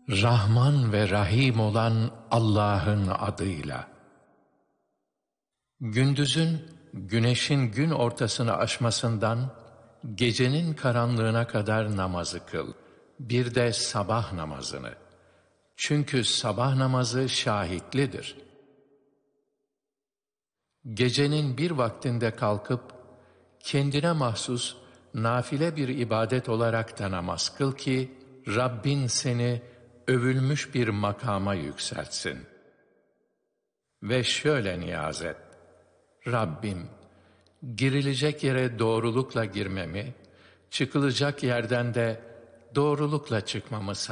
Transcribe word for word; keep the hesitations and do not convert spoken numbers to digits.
Rahman ve Rahim olan Allah'ın adıyla. Gündüzün, güneşin gün ortasını aşmasından, gecenin karanlığına kadar namazı kıl. Bir de sabah namazını. Çünkü sabah namazı şahitlidir. Gecenin bir vaktinde kalkıp, kendine mahsus, nafile bir ibadet olarak da namaz kıl ki, Rabbin seni övülmüş bir makama yükseltsin. Ve şöyle niyaz et: Rabbim, girilecek yere doğrulukla girmemi, çıkılacak yerden de doğrulukla çıkmamı sağla.